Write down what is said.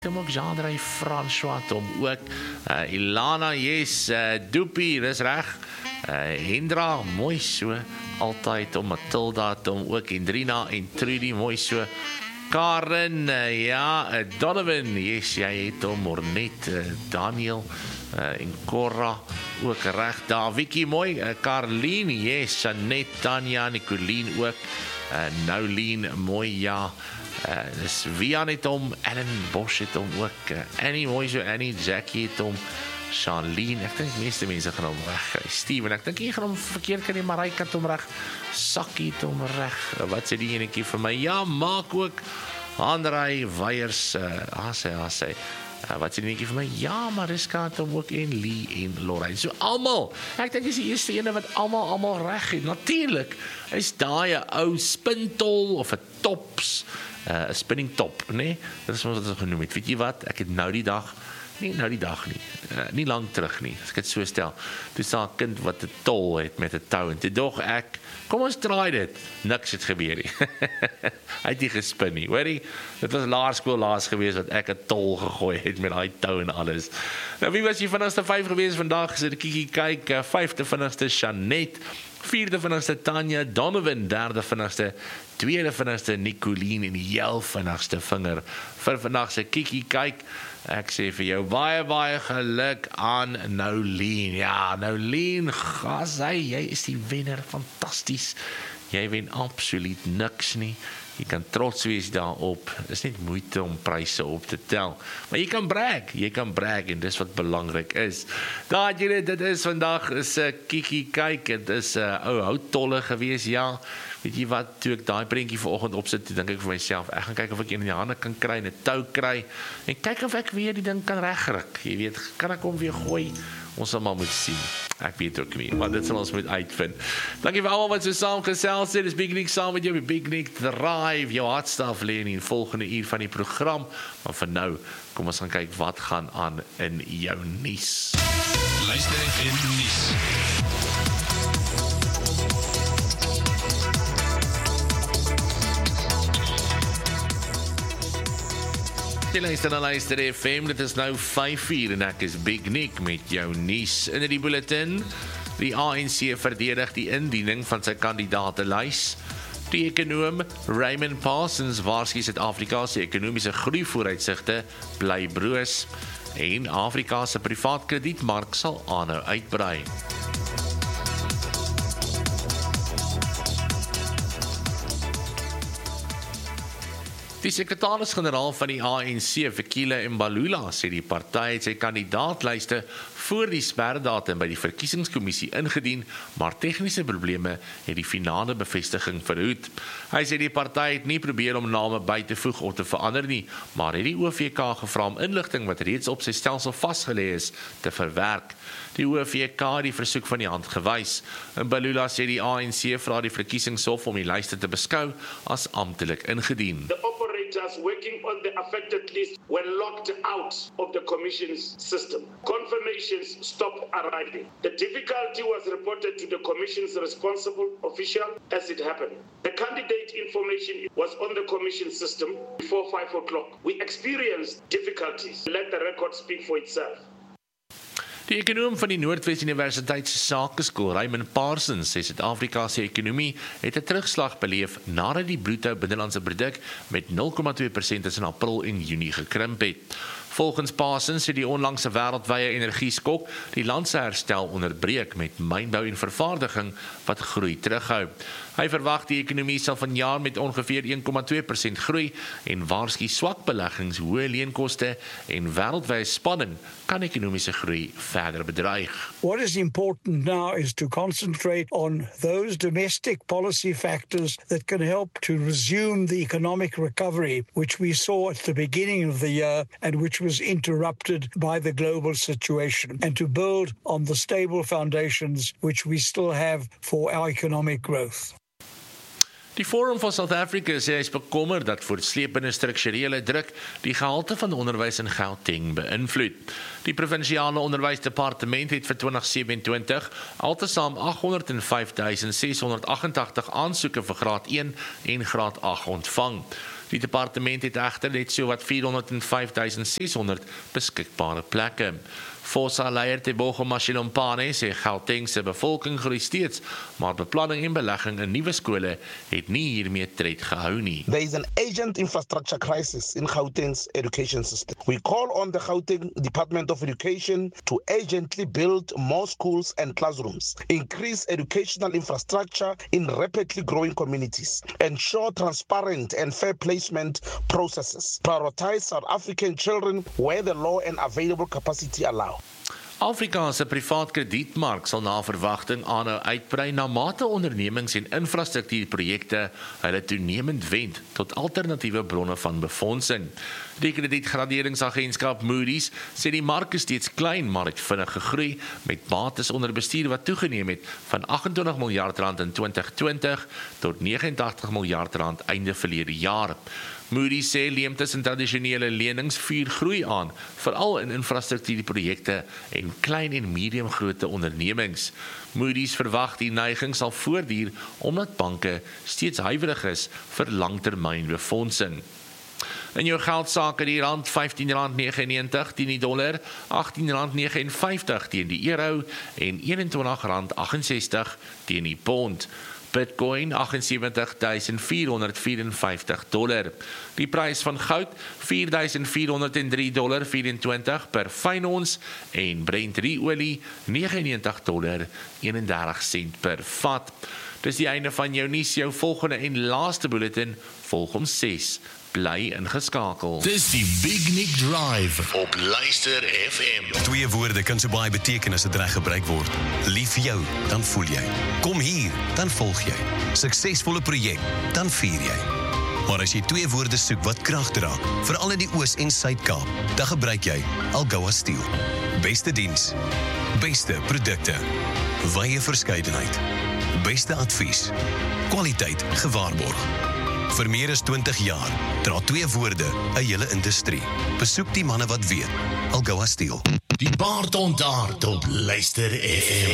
Kom ook Jean-André François, Tom ook, Ilana, yes, Doopie, dis reg, Hendra, mooi so, altyd, Tom Matilda, Tom ook, Indrina en Trudy, mooi so, Karen, ja, Donovan, yes, jy het Tom, Ornet, Daniel, en Cora, ook reg, daar, Vicky, mooi, Carleen, yes, Jeanette, Tanya, Nicolien ook, Noulien, mooi, ja, dis Vian het om, Ellen Bosch het om ook, Annie mooi so, Annie, Jackie het om, Charlene, ek dink meeste mense gaan om reg, Steven, ek dink jy gaan om verkeerd kan die Marijke het om reg, Sakkie het om reg, wat sê die enekie vir my, ja, maak ook, Andrei, Weiers, Hasse, wat sê die enekie vir my, ja, Mariska het om ook, en Lee en Lorraine, so allemaal, ek dink is die eerste ene wat allemaal reg het, natuurlijk is daai 'n ou spintol of 'n tops, 'n spinning top, nee, dit is wat ons genoem het, weet jy wat, ek het nou die dag nie lang terug nie, as ek het so stel, toe staan 'n kind wat 'n tol het met 'n tou, en toe dog ek, kom ons draai dit, niks het gebeur nie, hy het nie gespin nie, hoorie, dit was laerskool laas gewees, wat ek 'n tol gegooi het, met die tou en alles, nou wie was die vinnigste 5 gewees vandag, so die kiekie kyk, 5de vinnigste Jeanette, 4de vinnigste Tanya, Donovan, 3de vinnigste, 2de vinnigste Nicolien, en die heel vinnigste vinger, vir vandag se kiekie kyk, ek sê vir jou, baie geluk aan Noulien, ja, Noulien, gas hy, jy is die wenner, fantasties, jy wen absoluut niks nie, jy kan trots wees daarop, is net moeite om pryse op te tel, maar jy kan brag, en dis wat belangrik is, daar jy dit is vandag, is kiekie kyk, het is ou houttolle gewees, ja, weet jy wat, toe ek daai prentjie vanoggend opsit, toe dink ek vir myself, ek gaan kyk of ek een in die hande kan kry, en 'n tou kry, en kyk of ek weer die ding kan regryk, jy weet, kan ek hom weer gooi, ons sal maar moet sien, ek weet ook nie, maar dit sal ons moet uitvind. Dankie vir almal wat so saam gesels het, dis Big Nick saam met jou, Big Nick Drive, jou hartstaf lê in die volgende uur van die program, maar vir nou, kom ons gaan kyk wat gaan aan in jou nuus. Luister in nuus. Jy luister na Luister FM, dit is nou 5:00 en ek is Big Nick met jou nuus in die bulletin. Die ANC verdedig die indiening van sy kandidaatelys. Die ekonoom Raymond Parsons waarsku Suid-Afrika se ekonomiese groei vooruitsigte bly broos en Afrika se privaat kredietmark sal aanhou uitbrei. Die sekretaris-generaal van die ANC, Fikile Mbalula, sê die party het sy kandidaatlyste voor die sperdatum by die verkiesingskommissie ingedien, maar tegniese probleme het die finale bevestiging verhoed. Hy sê die party het nie probeer om name by te voeg of te verander nie, maar het die OVK gevra om inligting wat reeds op sy stelsel vasgelê is, te verwerk. Die OVK het die versoek van die hand gewys. Mbalula sê die ANC vra die verkiesingshof om die lyste te beskou as amptelik ingedien. Working on the affected list were locked out of the commission's system. Confirmations stopped arriving. The difficulty was reported to the commission's responsible official as it happened. The candidate information was on the commission system before 5 o'clock. We experienced difficulties. Let the record speak for itself. Die ekonoom van die Noordwes Universiteit se Sakeskool, Raymond Parsons, sê Suid-Afrika se ekonomie het 'n terugslag beleef nadat die bruto binnelandse produk met 0,2% tussen April en Junie gekrimp het. Volgens Parsons het die onlangse wêreldwye energieskok die land se herstel onderbreek met mynbou en vervaardiging wat groei terughou. Hy verwag die ekonomie sal vanjaar met ongeveer 1,2% groei en waarsku swak beleggings, hoë leenkoste en wêreldwye spanning kan ekonomiese groei verder bedreig. What is important now is to concentrate on those domestic policy factors that can help to resume the economic recovery, which we saw at the beginning of the year and which was interrupted by the global situation, and to build on the stable foundations which we still have for our economic growth. Die Forum for South Africa sê hy is bekommerd dat voortsleepende strukturele druk die gehalte van onderwys in Gauteng beïnvloed. Die provinsiale onderwysdepartement het vir 2027 altesaam 805.688 aansoeke vir graad 1 en graad 8 ontvang. Die departement het egter net so wat 405.600 beskikbare plekke. Forsa-leier Tebogo Mashilompane sê Gauteng se bevolking groei steeds, maar beplanning en belegging in nuwe skole het nie hiermee tred gehou nie. There is an urgent infrastructure crisis in Gauteng's education system. We call on the Gauteng Department of Education to urgently build more schools and classrooms, increase educational infrastructure in rapidly growing communities, ensure transparent and fair placement processes, prioritize South African children where the law and available capacity allow. Afrika se privaat kredietmark sal na verwagting aanhou uitbrei na mate ondernemings en infrastruktuurprojekte hulle toenemend wend tot alternatiewe bronne van befondsing. Die kredietgraderingsagentskap Moody's sê die mark is steeds klein, maar het vinnig gegroei met bates onder bestuur wat toegeneem het van R28 miljard in 2020 tot R89 miljard einde verlede jaar. Moody's sê leemtes in tradisionele lenings vuur groei aan, veral in infrastruktuurprojekte en klein en mediumgrootte ondernemings. Moody's verwag die neiging sal voortduur omdat banke steeds huiwerig is vir langtermynbefondsing. In jou geldsaake die rand R15.99 teen die dollar, R18.59 teen die euro en R21.68 teen die pond. Bitcoin $78,454. Die prys van goud $4,403.24 per fyn ons en Brent olie $99.31 per vat. Dis die einde van jou nuus, jou volgende en laaste bulletin volg om 6. Bly ingeskakel. Dis die Big Nick Drive op Luister FM. 2 woorde kan so baie beteken as dit reg gebruik word. Lief vir jou, dan voel jy. Kom hier, dan volg jy. Suksesvolle projek, dan vier jy. Maar as jy 2 woorde soek wat krag dra, veral in die Oos- en Suid-Kaap, dan gebruik jy Algoa Steel. Beste diens, beste produkte, wye verskeidenheid, beste advies, kwaliteit gewaarborg. Vir meer as 20 jaar dra 2 woorde 'n hele industrie. Besoek die manne wat weet. Algoa Steel. Die baard ontaard op Luister FM.